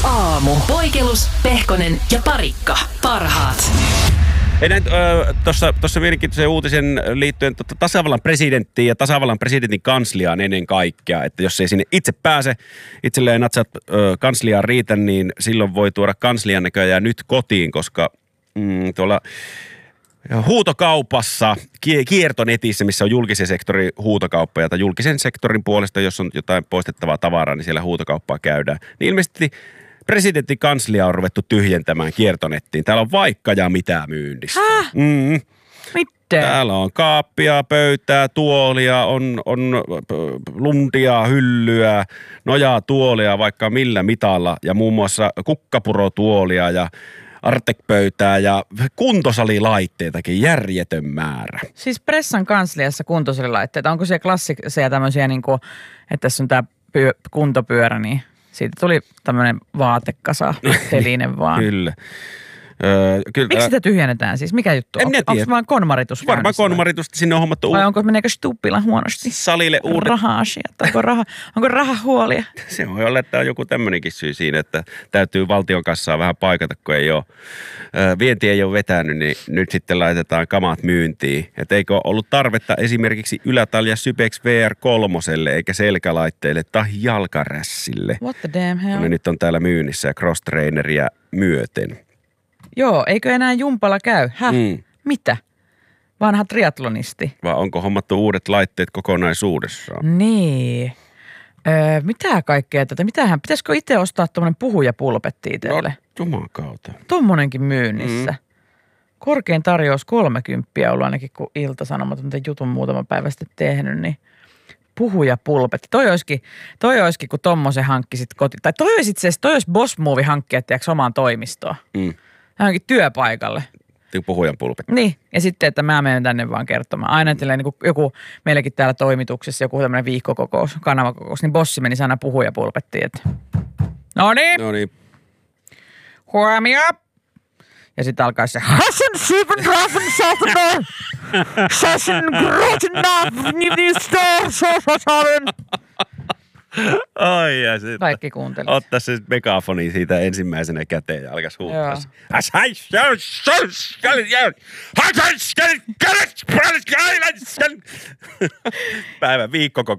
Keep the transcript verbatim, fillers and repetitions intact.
aamu. Poikelus, Pehkonen ja Parikka. Parhaat. Tuossa mielenkiintoisen uutisen liittyen totta, tasavallan presidenttiin ja tasavallan presidentin kansliaan ennen kaikkea, että jos ei sinne itse pääse, itselleen natsat ö, kansliaan riitä, niin silloin voi tuoda kanslian näköjään nyt kotiin, koska mm, tuolla huutokaupassa, kiertonetissä, missä on julkisen sektorin huutokauppa, tai julkisen sektorin puolesta, jos on jotain poistettavaa tavaraa, niin siellä huutokauppaa käydään. Niin ilmeisesti presidentin kanslia on ruvettu tyhjentämään kiertonettiin. Täällä on vaikka ja mitä myynnissä. Häh? Mm. Mitä? Täällä on kaappia, pöytää, tuolia, on, on lundia, hyllyä, nojaa tuolia vaikka millä mitalla ja muun muassa kukkapurotuolia ja Artek-pöytää ja kuntosalilaitteitakin järjetön määrä. Siis Pressan kansliassa kuntosalilaitteita. Onko siellä klassisia tämmöisiä, niin kuin, että tässä on tämä pyö, kuntopyörä, niin siitä tuli tämmöinen vaatekasa, teline vaan. Kyllä. Öö, kyllä. Miksi sitä tyhjennetään siis? Mikä juttu? En Onko vaan konmaritus? Varmaan konmaritus, sinne on hommattu. Vai onko, meneekö Stubbilla huonosti? Salille uudet. Raha-asiat. Onko, raha, onko rahahuolia? Se voi olla, että on joku tämmöinenkin syy siinä, että täytyy valtion kassaa vähän paikata, kun ei ole. Öö, vienti ei ole vetänyt, niin nyt sitten laitetaan kamat myyntiin. Että eikö ole ollut tarvetta esimerkiksi Ylätalja Sybex V R kolme eikä selkälaitteille tai jalkarässille. What the damn hell? Ne nyt on täällä myynnissä ja cross-traineria myöten. Joo, eikö enää jumpalla käy? Häh? Mm. Mitä? Vanha triatlonisti. Vai onko hommattu uudet laitteet kokonaisuudessaan? Niin. Öö, mitä kaikkea tätä? Mitähän? Pitäisikö itse ostaa tuommoinen puhujapulpetti itselle? No, jumakauta. Tuommoinenkin myynnissä. Mm. Korkein tarjous kolmekymppiä ollut ainakin, kun Ilta-Sanomat on jutun muutama päivä sitten tehnyt, niin puhujapulpetti. Toi olisikin, toi olisikin kun tommosen hankkisit kotiin. Tai toi olisi itse asiassa, toi olisi boss move hankkia, tiedätkö, omaan toimistoon. Mm. Johonkin työpaikalle. Puhujan pulpetti. Niin, ja sitten, että mä menen tänne vaan kertomaan. Aina niin kuin joku, meilläkin täällä toimituksessa, joku tämmöinen viikkokokous, kanavakokous, niin bossi meni aina puhujapulpettiin, että no niin, no niin. Huomio. Ja sitten alkaa se Hasen sieben drafen softer Sassen groten navn Ai ja sitten. Kaikki kuuntelit. Ottaa se megafoni siitä ensimmäisenä käteen ja alkaisi huutaa. Päivän viikkokokous.